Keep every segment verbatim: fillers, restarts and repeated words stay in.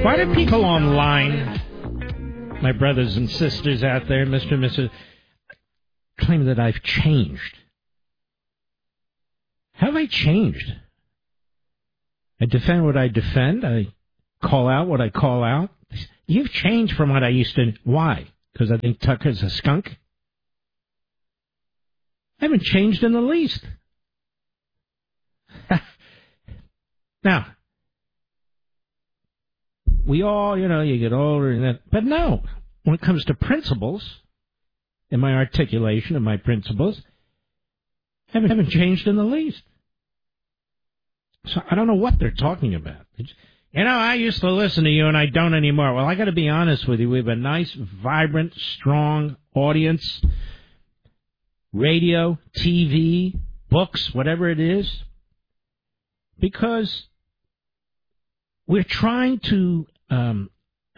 Why do people online, my brothers and sisters out there, Mister and Missus, claim that I've changed? How have I changed? I defend what I defend. I call out what I call out. You've changed from what I used to. Why? Because I think Tucker's a skunk? I haven't changed in the least. Now, we all, you know, you get older and that, but no, when it comes to principles, in my articulation of my principles, I haven't, haven't changed in the least. So I don't know what they're talking about. It's, you know, I used to listen to you and I don't anymore. Well, I got to be honest with you. We have a nice, vibrant, strong audience, radio, T V, books, whatever it is, because we're trying to um,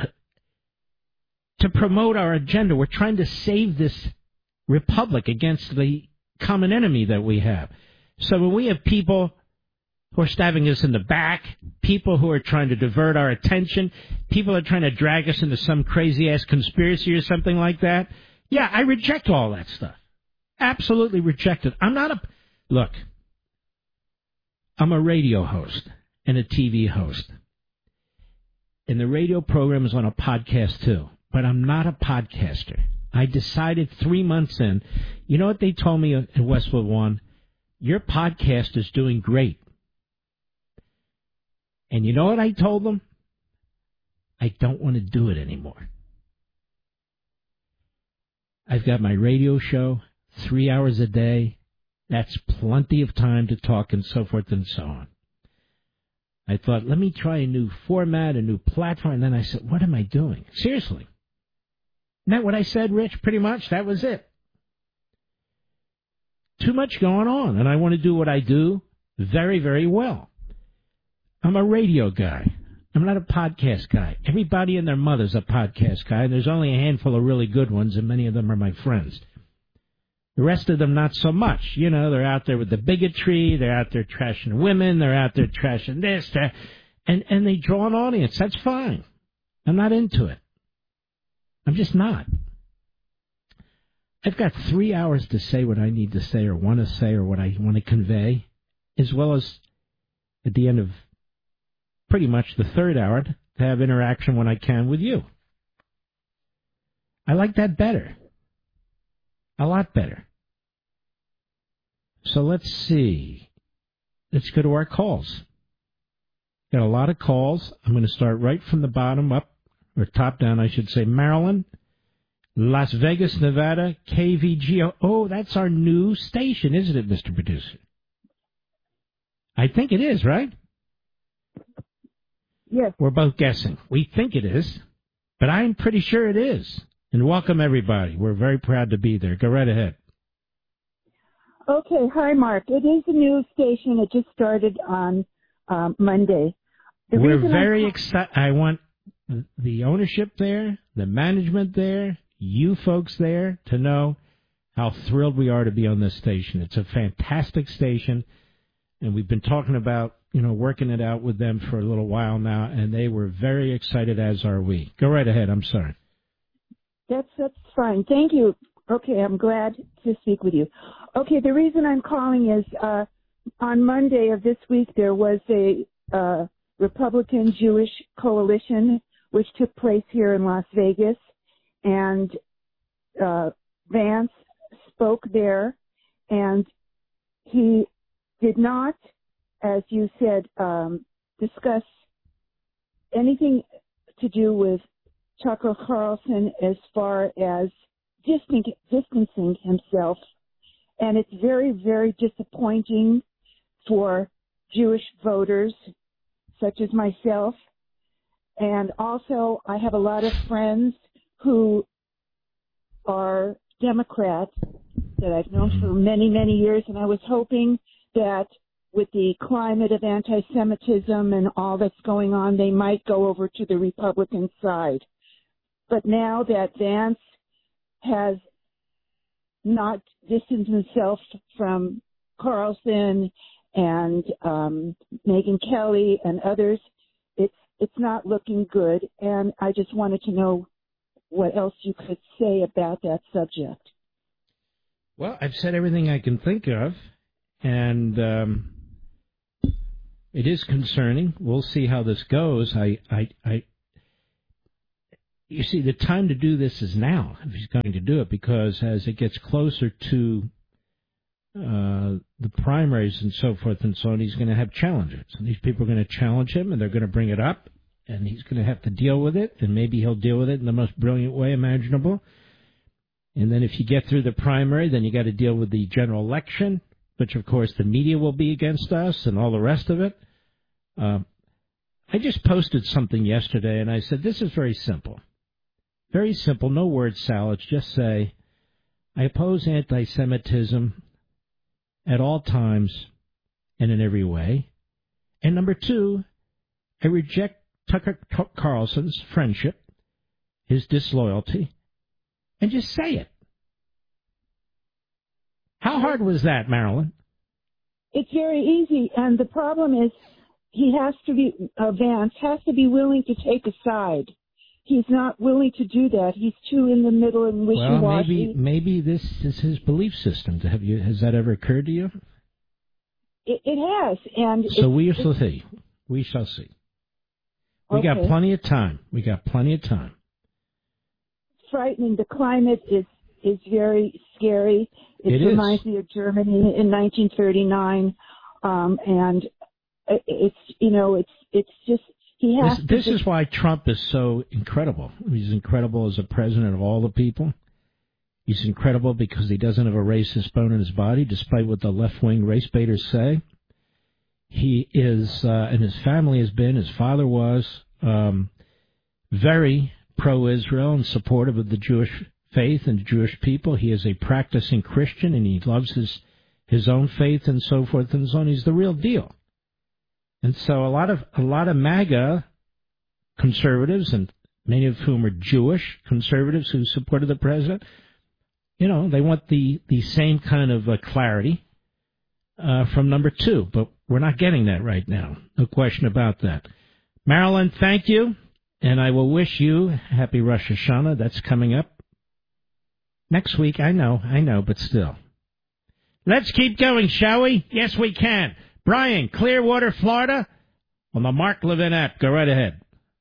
to promote our agenda. We're trying to save this republic against the common enemy that we have. So when we have people who are stabbing us in the back, people who are trying to divert our attention, people are trying to drag us into some crazy-ass conspiracy or something like that, yeah, I reject all that stuff. Absolutely reject it. I'm not a... Look, I'm a radio host and a T V host. And the radio program is on a podcast, too. But I'm not a podcaster. I decided three months in, you know what they told me at Westwood One? Your podcast is doing great. And you know what I told them? I don't want to do it anymore. I've got my radio show, three hours a day. That's plenty of time to talk and so forth and so on. I thought, let me try a new format, a new platform. And then I said, what am I doing? Seriously. Isn't that what I said, Rich? Pretty much. That was it. Too much going on. And I want to do what I do very, very well. I'm a radio guy. I'm not a podcast guy. Everybody and their mother's a podcast guy. And there's only a handful of really good ones, and many of them are my friends. The rest of them, not so much. You know, they're out there with the bigotry. They're out there trashing women. They're out there trashing this. That, and, and they draw an audience. That's fine. I'm not into it. I'm just not. I've got three hours to say what I need to say or want to say or what I want to convey, as well as at the end of pretty much the third hour to have interaction when I can with you. I like that better. A lot better. So let's see. Let's go to our calls. Got a lot of calls. I'm going to start right from the bottom up, or top down, I should say. Maryland, Las Vegas, Nevada, K V G O. Oh, that's our new station, isn't it, Mister Producer? I think it is, right? Yes. We're both guessing. We think it is, but I'm pretty sure it is. And welcome, everybody. We're very proud to be there. Go right ahead. Okay. Hi, Mark. It is a new station. It just started on um, Monday. The We're reason very I'm... excited. I want the ownership there, the management there, you folks there to know how thrilled we are to be on this station. It's a fantastic station, and we've been talking about, you know, working it out with them for a little while now, and they were very excited, as are we. Go right ahead. I'm sorry. That's that's fine. Thank you. Okay, I'm glad to speak with you. Okay, the reason I'm calling is uh, on Monday of this week there was a uh, Republican Jewish coalition which took place here in Las Vegas, and uh, Vance spoke there, and he did not, as you said, um, discuss anything to do with Tucker Carlson as far as distan- distancing himself. And it's very, very disappointing for Jewish voters such as myself. And also, I have a lot of friends who are Democrats that I've known for many, many years, and I was hoping that with the climate of anti-Semitism and all that's going on, they might go over to the Republican side. But now that Vance has not distanced himself from Carlson and um, Megyn Kelly and others, it's it's not looking good, and I just wanted to know what else you could say about that subject. Well, I've said everything I can think of, and um, it is concerning. We'll see how this goes. I, I, I, you see, the time to do this is now, if he's going to do it, because as it gets closer to uh, the primaries and so forth and so on, he's going to have challenges. And these people are going to challenge him, and they're going to bring it up, and he's going to have to deal with it, and maybe he'll deal with it in the most brilliant way imaginable. And then if you get through the primary, then you got to deal with the general election, which, of course, the media will be against us and all the rest of it. Uh, I just posted something yesterday, and I said, this is very simple. Very simple, no word salads. Just say, I oppose anti-Semitism at all times and in every way. And number two, I reject Tucker Carlson's friendship, his disloyalty, and just say it. How hard was that, Marilyn? It's very easy, and the problem is he has to be, uh, Vance has to be willing to take a side. He's not willing to do that. He's too in the middle and wishy-washy. Well, maybe maybe this is his belief system. Have you has that ever occurred to you? It, it has, and so it, we shall see. We shall see. We okay. got plenty of time. We got plenty of time. Frightening. The climate is is very scary. It, it reminds is. me of Germany in nineteen thirty-nine, um, and it's you know it's it's just. He has this this to is why Trump is so incredible. He's incredible as a president of all the people. He's incredible because he doesn't have a racist bone in his body, despite what the left-wing race baiters say. He is, uh, and his family has been, his father was, um, very pro-Israel and supportive of the Jewish faith and Jewish people. He is a practicing Christian, and he loves his, his own faith and so forth and so on. He's the real deal. And so a lot of a lot of MAGA conservatives, and many of whom are Jewish conservatives who supported the president, you know, they want the, the same kind of uh, clarity uh, from number two. But we're not getting that right now. No question about that. Marilyn, thank you. And I will wish you happy Rosh Hashanah. That's coming up next week. I know, I know, but still. Let's keep going, shall we? Yes, we can. Brian, Clearwater, Florida, on the Mark Levin app. Go right ahead.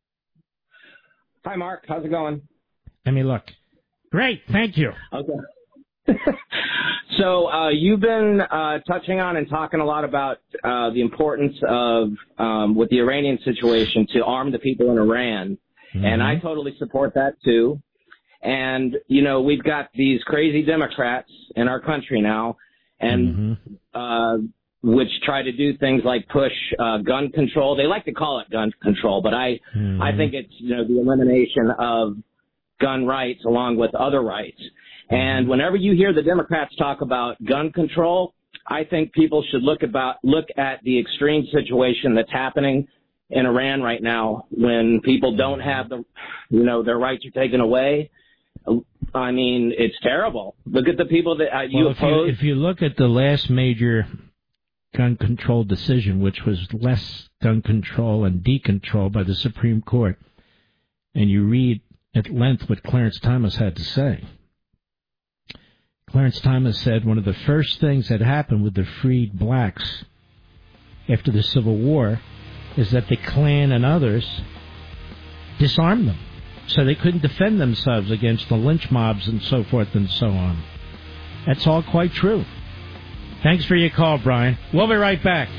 Hi, Mark. How's it going? Let me look. Great. Thank you. Okay. so uh, you've been uh, touching on and talking a lot about uh, the importance of, um, with the Iranian situation, to arm the people in Iran. Mm-hmm. And I totally support that, too. And, you know, we've got these crazy Democrats in our country now, and mm-hmm. uh which try to do things like push uh, gun control. They like to call it gun control, but I mm-hmm. I think it's, you know, the elimination of gun rights along with other rights. And whenever you hear the Democrats talk about gun control, I think people should look about look at the extreme situation that's happening in Iran right now, when people don't have the, you know, their rights are taken away. I mean, it's terrible. Look at the people that uh, you well, oppose. If you, if you look at the last major gun control decision, which was less gun control and decontrol by the Supreme Court, and you read at length what Clarence Thomas had to say. Clarence Thomas said one of the first things that happened with the freed blacks after the Civil War is that the Klan and others disarmed them, so they couldn't defend themselves against the lynch mobs and so forth and so on. That's all quite true. Thanks for your call, Brian. We'll be right back.